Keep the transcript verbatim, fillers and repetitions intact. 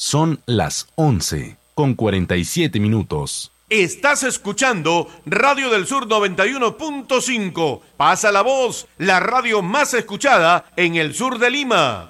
Son las once con cuarenta y siete minutos. Estás escuchando Radio del Sur noventa y uno punto cinco. Pasa la voz, la radio más escuchada en el sur de Lima.